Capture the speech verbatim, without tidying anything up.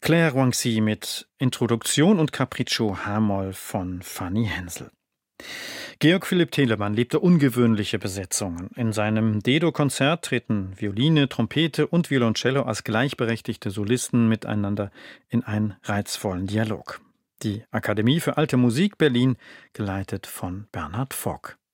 Claire Wangxi mit Introduktion und Capriccio H-Moll von Fanny Hensel. Georg Philipp Telemann lebte ungewöhnliche Besetzungen. In seinem Dedo-Konzert treten Violine, Trompete und Violoncello als gleichberechtigte Solisten miteinander in einen reizvollen Dialog. Die Akademie für Alte Musik Berlin, geleitet von Bernhard Fock.